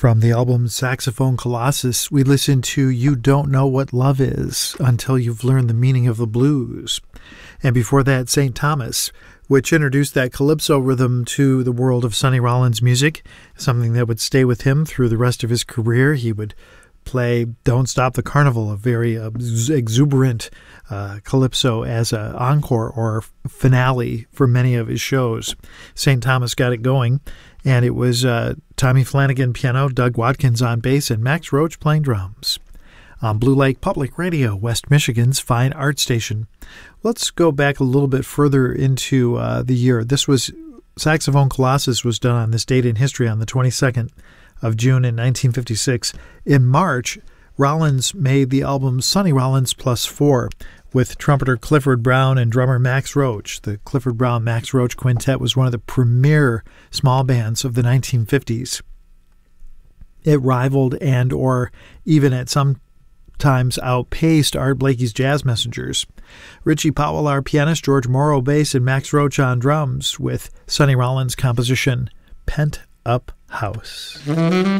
From the album Saxophone Colossus, we listened to You Don't Know What Love Is Until You've Learned the Meaning of the Blues. And before that, St. Thomas, which introduced that calypso rhythm to the world of Sonny Rollins music, something that would stay with him through the rest of his career. He would play Don't Stop the Carnival, a very exuberant calypso, as an encore or finale for many of his shows. St. Thomas got it going, and it was Tommy Flanagan piano, Doug Watkins on bass, and Max Roach playing drums. On Blue Lake Public Radio, West Michigan's fine art station. Let's go back a little bit further into the year. This was Saxophone Colossus was done on this date in history on the 22nd of June in 1956. In March, Rollins made the album Sonny Rollins Plus 4 with trumpeter Clifford Brown and drummer Max Roach. The Clifford Brown-Max Roach Quintet was one of the premier small bands of the 1950s. It rivaled and or even at some times outpaced Art Blakey's Jazz Messengers. Richie Powell, our pianist, George Morrow bass, and Max Roach on drums with Sonny Rollins' composition Pent Up House.